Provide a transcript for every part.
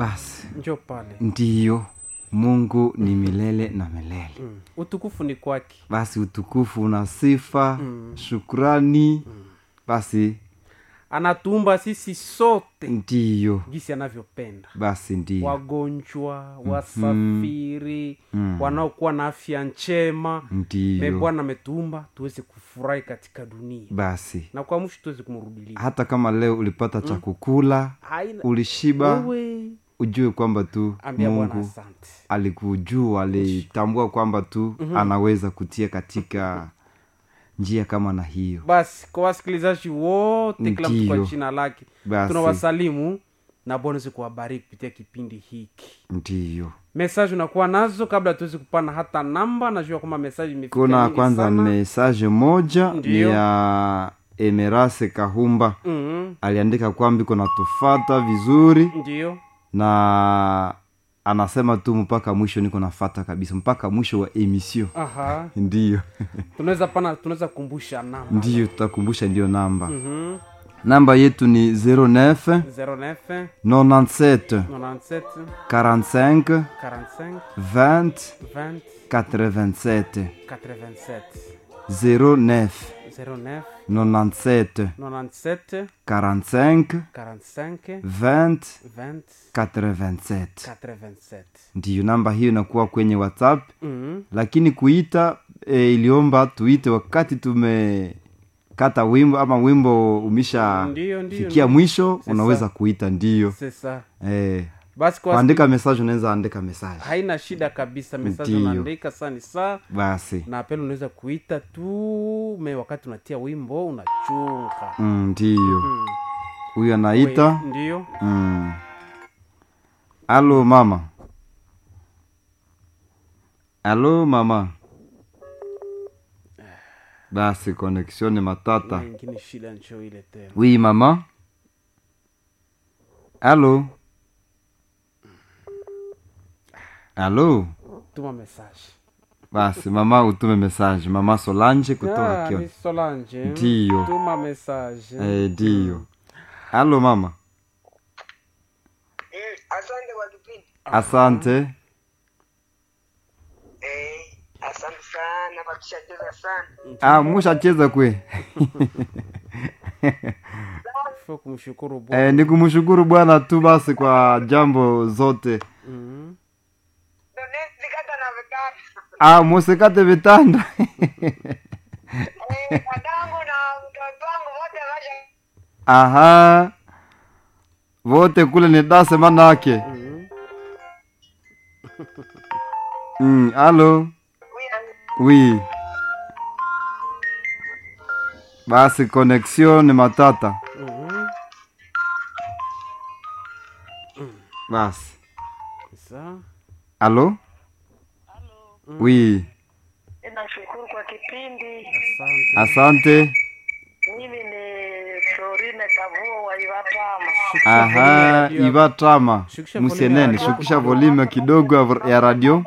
Basi njoo pale. Ndiyo, Mungu ni milele na milele. Utukufu ni kwake. Basi utukufu na sifa, shukrani. Basi anatuumba sisi sote. Ndiyo. Gisi anavyopenda. Basi ndiyo. Wagonjwa, wasafiri, wanaokuwa na afya njema. Ndiyo. Bwana ametuumba tuweze kufurahi katika dunia. Basi. Na kwa mwisho tuweze kumrudilia. Hata kama leo ulipata cha kukula, ulishiba, ujue kwamba tu Mungu alikujua, alitambua kwamba tu anaweza kutia katika njia kama na hiyo. Basi kwa wasikilizaji wote, kila mtu kwa jina lake, tunawasalimu na Bwana kuwabariki kupitia kipindi hiki. Ndiyo. Message unakuwa nazo kabla tuweze kupana hata namba. Najua kama message imefika. Kuna kwanza message moja ni ya Emerase Kahumba. Aliandika kwamba kuna tufata vizuri. Ndiyo. Na anasema tu mpaka mwisho niko nafuata kabisa mpaka mwisho wa emission. Ndiyo. tunaweza kukumbusha namba. Ndiyo, tutakumbusha ndio namba. Namba yetu ni 09 97 45 20 87 09 97 45 20 87. Ndiyo, namba hiyo inakuwa kwenye WhatsApp. Lakini kuita iliomba tuite wakati tumekata wimbo ama wimbo umesha fikia mwisho. Unaweza kuita. Ndiyo. Basi kuandika message, unaweza andika message, haina shida kabisa. Message unaandika sana. Basi na pale unaweza kuita tu wakati unatia wimbo unachunga. Ndiyo. Huyu anaita. Ndiyo. Alo mama. Alo mama. Basi connexion matata. Nyingine shida ncho ile tena. Oui mama. Alo. Alo. Tuma message. Basi mama utume message. Mama Solange kutoka Kio. Ni Solange. Ndiyo. Tuma message. Ndiyo. Alo mama. Asante kwa kipindi. Asante. Asante sana kwa kucheza sana. Mshacheza kwe. Kumshukuru Bwana. Ni kumshukuru Bwana tu basi kwa jambo zote. Nikata na vitanda. Musikate vitanda. Wadangu na mtoto wangu wote waje. Wote kule ni dase manake. Alo. Oui. Basi connexion ni matata. Basi. Alo? Oui. Nashukuru kwa kipindi. Asante. Mimi ni Florine Tavuo wa Ivatama. Ivatama. Musienene, shukisha volume kidogo ya radio.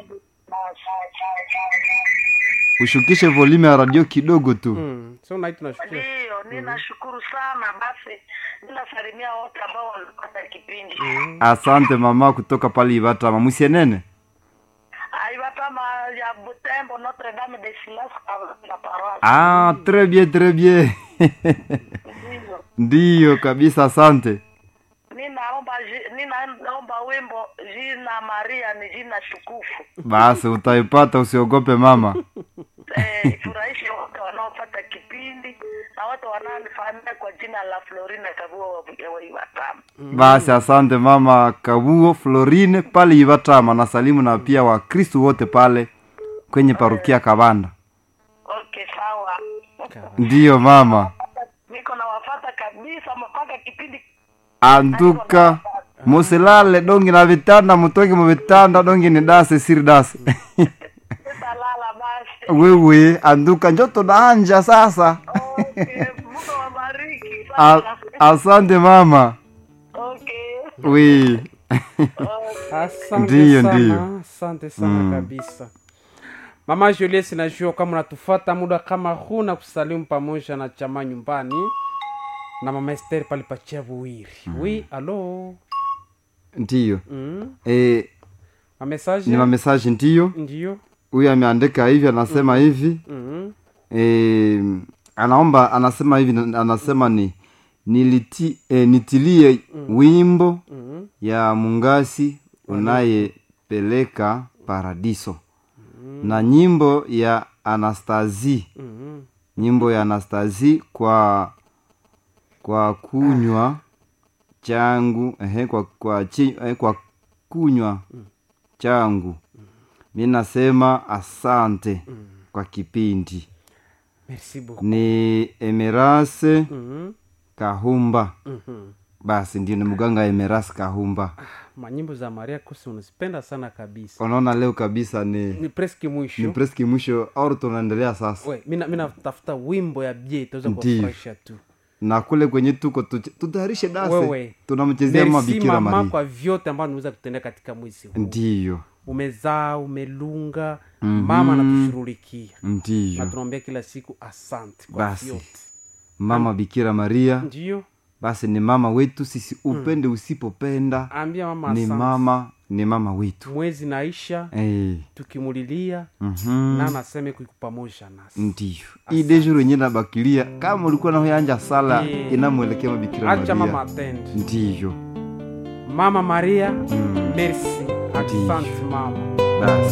Ushukishe volume ya radio kidogo tu. So na tunashukuru. Ndio, ninashukuru sana. Basi ninasalimia wote ambao wanapata kipindi. Asante mama kutoka pale Ivatama. Musienene. Ivatama ya Butembo, Notre Dame de Silas na paroisse. Très bien. Ndiyo kabisa, asante. Ninaomba wimbo Jina Maria ni jina tukufu. Basi utaipata, usiogope mama. Furahisha wote wanaopata kipindi na wote wanaonifahamia kwa jina la Florine Kabuo wa Ivatama. Basi asante mama Kabuo Florine pale Ivatama, na salimu na pia wa Kristo wote pale kwenye parokia Kabanda. Okay, sawa. Ndiyo mama. Niko na wafata kabisa mpaka kipindi. Anduka musilale dongi na vitanda, mutoke mu vitanda dongi ni dase siri dase. Lala basi. Wewe anduka njoto naanja sasa. Okay, Mungu awabariki. Asante mama. Okay. Oui. Asante sana kabisa. Mama Juliet, najua kama unatufuata muda kama huu na kusalimu pamoja na chama nyumbani na mama Esther pale Pachavuiri. Oui, allo. ndiyo. Message ni message ndiyo. Huyu ameandika hivi, anasema hivi. Anaomba, anasema hivi, anasema nitilie wimbo ya Mungasi unayepeleka paradiso na nyimbo ya Anastasie. Nyimbo ya Anastasie kwa kunywa changu kwa kunywa changu. Mimi nasema asante kwa kipindi. Merci beaucoup. Ni Emerase Kahumba. Basi ndio ni mganga Emerase Kahumba. Manyimbo za Maria Kosi unazipenda sana kabisa. Unaona leo kabisa ni presque mwisho. Ni presque mwisho, au tunaendelea sasa. Mimi natafuta wimbo ya bie tuweza kufurahisha tu. Na kule kwenye tuko tutayarishe dase. Tunamchezea mama Bikira Maria. Mama kwa vyote ambavyo unaweza kutendea katika mwezi huu. Ndiyo. Umezaa, umelunga, mama anatushughulikia. Ndiyo. Na tunaambia kila siku asante kwa vyote. Mama Bikira Maria. Ndiyo. Basi ni mama wetu sisi, upende usipopenda. Ambia mama asante. Ni mama wetu. Mwezi naisha, tukimulilia, na anasema kuiko pamoja nasi. Ndiyo. Hii dejo yenyewe nabakilia, kama ulikuwa na hoyanja sala inamuelekea mama Bikira Maria. Acha mama atende. Ndiyo. Mama Maria, merci. Asante mama. Basi.